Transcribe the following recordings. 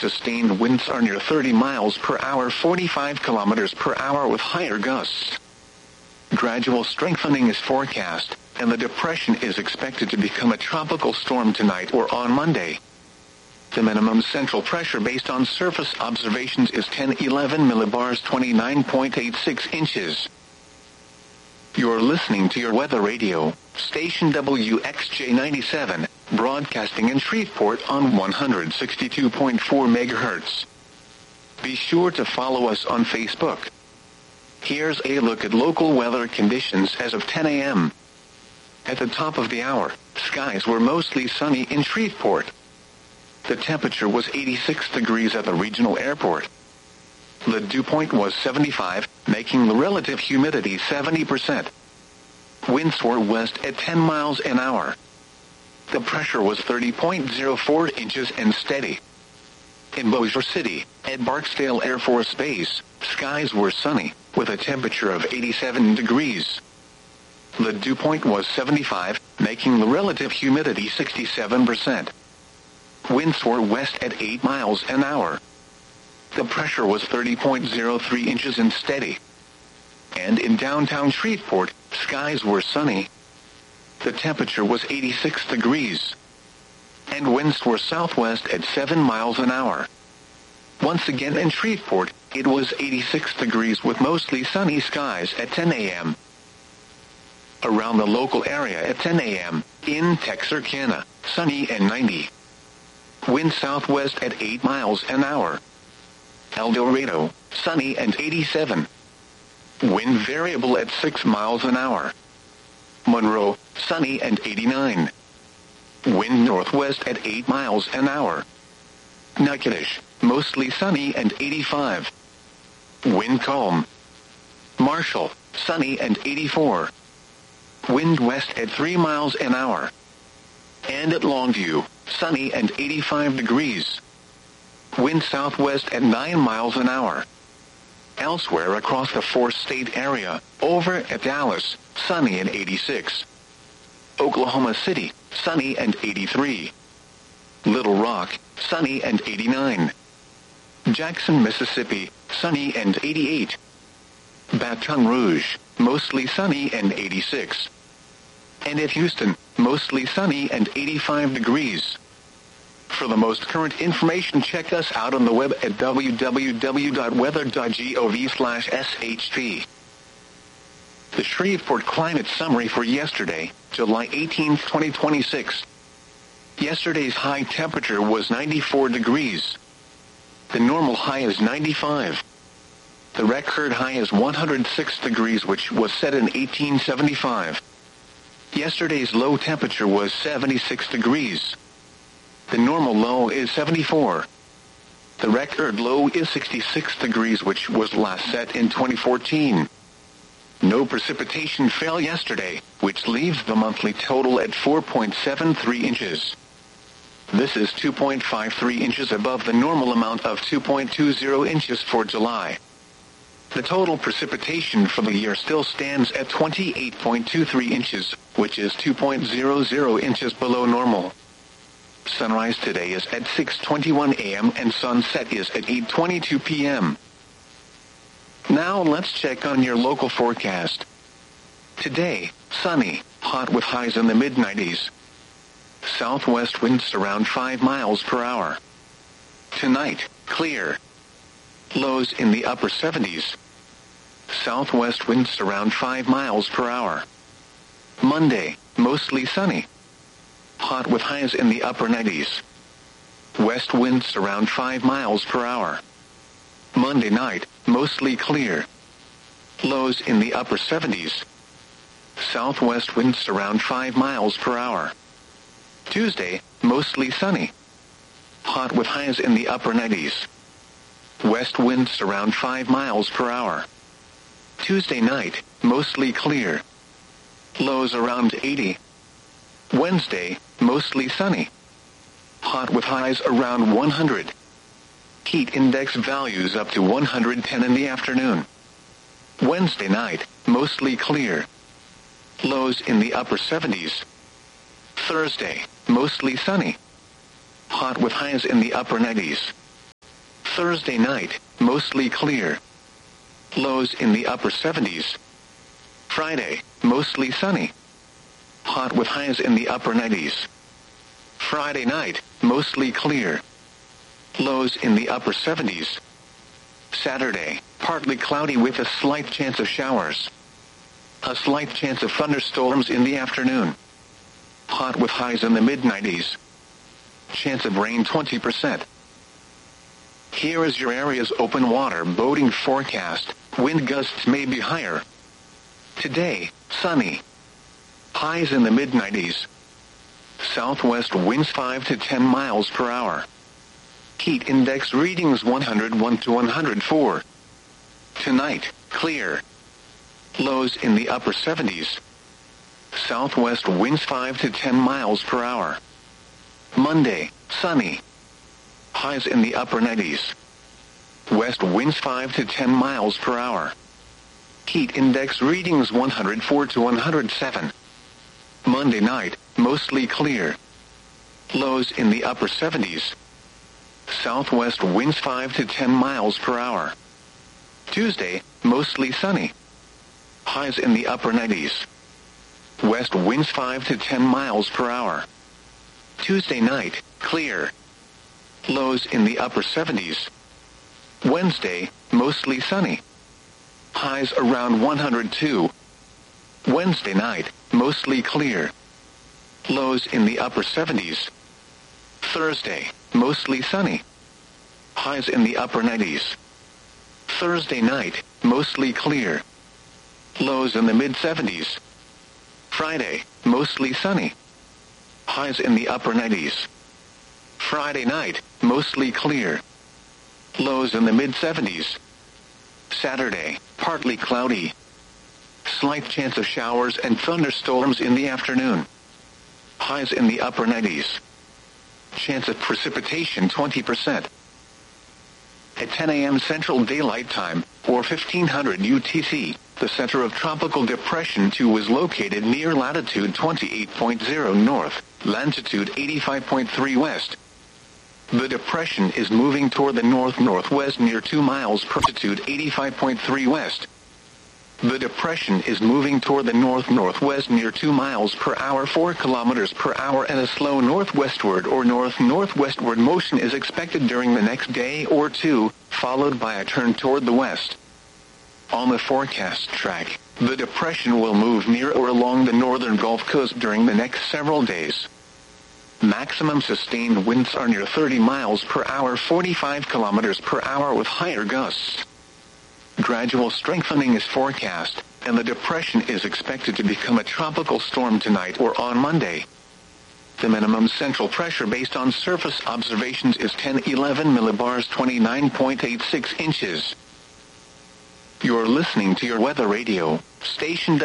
Sustained winds are near 30 miles per hour, 45 kilometers per hour with higher gusts. Gradual strengthening is forecast, and the depression is expected to become a tropical storm tonight or on Monday. The minimum central pressure based on surface observations is 1011 millibars, 29.86 inches. You're listening to your weather radio, station WXJ97, broadcasting in Shreveport on 162.4 megahertz. Be sure to follow us on Facebook. Here's a look at local weather conditions as of 10 a.m. At the top of the hour, skies were mostly sunny in Shreveport. The temperature was 86 degrees at the regional airport. The dew point was 75, making the relative humidity 70%. Winds were west at 10 miles an hour. The pressure was 30.04 inches and steady. In Bossier City, at Barksdale Air Force Base, skies were sunny, with a temperature of 87 degrees. The dew point was 75, making the relative humidity 67%. Winds were west at 8 miles an hour. The pressure was 30.03 inches and steady. And in downtown Shreveport, skies were sunny. The temperature was 86 degrees. And winds were southwest at 7 miles an hour. Once again in Shreveport, it was 86 degrees with mostly sunny skies at 10 a.m. Around the local area at 10 a.m., in Texarkana, sunny and 90. Wind southwest at 8 miles an hour. El Dorado, sunny and 87. Wind variable at 6 miles an hour. Monroe, sunny and 89. Wind northwest at 8 miles an hour. Natchitoches, mostly sunny and 85. Wind calm. Marshall, sunny and 84. Wind west at 3 miles an hour. And at Longview, sunny and 85 degrees. Wind southwest at 9 miles an hour. Elsewhere across the four-state area, over at Dallas, sunny and 86. Oklahoma City, sunny and 83. Little Rock, sunny and 89. Jackson, Mississippi, sunny and 88. Baton Rouge, mostly sunny and 86. And at Houston, mostly sunny and 85 degrees. For the most current information, check us out on the web at www.weather.gov/SHP. The Shreveport Climate Summary for yesterday, July 18, 2026. Yesterday's high temperature was 94 degrees. The normal high is 95. The record high is 106 degrees, which was set in 1875. Yesterday's low temperature was 76 degrees. The normal low is 74. The record low is 66 degrees, which was last set in 2014. No precipitation fell yesterday, which leaves the monthly total at 4.73 inches. This is 2.53 inches above the normal amount of 2.20 inches for July. The total precipitation for the year still stands at 28.23 inches, which is 2.00 inches below normal. Sunrise today is at 6:21 a.m. and sunset is at 8:22 p.m. Now let's check on your local forecast. Today, sunny, hot with highs in the mid-90s. Southwest winds around 5 miles per hour. Tonight, clear. Lows in the upper 70s. Southwest winds around 5 miles per hour. Monday, mostly sunny. Hot with highs in the upper 90s. West winds around 5 miles per hour. Monday night, mostly clear. Lows in the upper 70s. Southwest winds around 5 miles per hour. Tuesday, mostly sunny. Hot with highs in the upper 90s. West winds around 5 miles per hour. Tuesday night, mostly clear. Lows around 80. Wednesday, mostly sunny. Hot with highs around 100. Heat index values up to 110 in the afternoon. Wednesday night, mostly clear. Lows in the upper 70s. Thursday, mostly sunny. Hot with highs in the upper 90s. Thursday night, mostly clear. Lows in the upper 70s. Friday, mostly sunny. Hot with highs in the upper 90s. Friday night, mostly clear. Lows in the upper 70s. Saturday, partly cloudy with a slight chance of showers. A slight chance of thunderstorms in the afternoon. Hot with highs in the mid-90s. Chance of rain 20%. Here is your area's open water boating forecast. Wind gusts may be higher. Today, sunny. Highs in the mid-90s. Southwest winds 5 to 10 miles per hour. Heat index readings 101 to 104. Tonight, clear. Lows in the upper 70s. Southwest winds 5 to 10 miles per hour. Monday, sunny. Highs in the upper 90s. West winds 5 to 10 miles per hour. Heat index readings 104 to 107. Monday night, mostly clear. Lows in the upper 70s. Southwest winds 5 to 10 miles per hour. Tuesday, mostly sunny. Highs in the upper 90s. West winds 5 to 10 miles per hour. Tuesday night, clear. Lows in the upper 70s. Wednesday, mostly sunny. Highs around 102. Wednesday night, mostly clear. Lows in the upper 70s. Thursday, mostly sunny. Highs in the upper 90s. Thursday night, mostly clear. Lows in the mid-70s. Friday, mostly sunny. Highs in the upper 90s. Friday night, mostly clear. Lows in the mid-70s. Saturday, partly cloudy. Slight chance of showers and thunderstorms in the afternoon. Highs in the upper 90s. Chance of precipitation 20%. At 10 a.m. Central Daylight Time, or 1500 UTC, the center of Tropical Depression 2 is located near latitude 28.0 north, longitude 85.3 west. The depression is moving toward the north-northwest near 2 miles per altitude 85.3 west. The depression is moving toward the north-northwest near 2 miles per hour 4 kilometers per hour, and a slow northwestward or north-northwestward motion is expected during the next day or two, followed by a turn toward the west. On the forecast track, the depression will move near or along the northern Gulf Coast during the next several days. Maximum sustained winds are near 30 miles per hour 45 kilometers per hour with higher gusts. Gradual strengthening is forecast, and the depression is expected to become a tropical storm tonight or on Monday. The minimum central pressure based on surface observations is 1011 millibars 29.86 inches. You're listening to your weather radio, station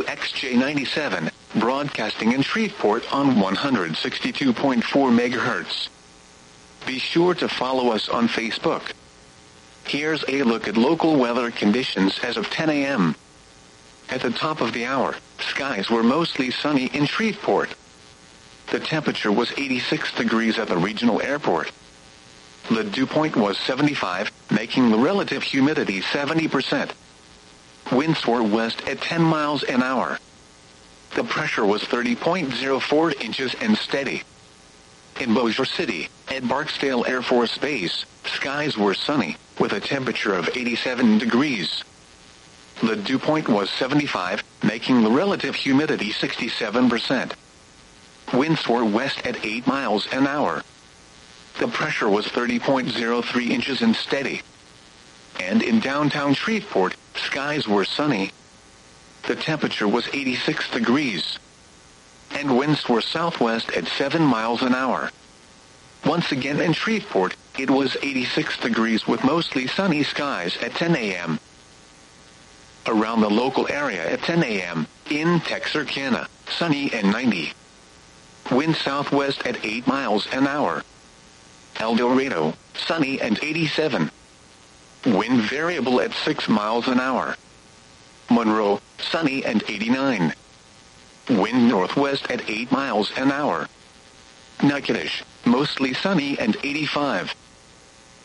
WXJ97, broadcasting in Shreveport on 162.4 megahertz. Be sure to follow us on Facebook. Here's a look at local weather conditions as of 10 a.m. At the top of the hour, skies were mostly sunny in Shreveport. The temperature was 86 degrees at the regional airport. The dew point was 75, making the relative humidity 70%. Winds were west at 10 miles an hour. The pressure was 30.04 inches and steady. In Bossier City, at Barksdale Air Force Base, skies were sunny, with a temperature of 87 degrees. The dew point was 75, making the relative humidity 67%. Winds were west at 8 miles an hour. The pressure was 30.03 inches and steady. And in downtown Shreveport, skies were sunny. The temperature was 86 degrees. And winds were southwest at 7 miles an hour. Once again in Shreveport, it was 86 degrees with mostly sunny skies at 10 a.m. Around the local area at 10 a.m., in Texarkana, sunny and 90. Wind southwest at 8 miles an hour. El Dorado, sunny and 87. Wind variable at 6 miles an hour. Monroe, sunny and 89. Wind northwest at 8 miles an hour. Natchitoches, mostly sunny and 85.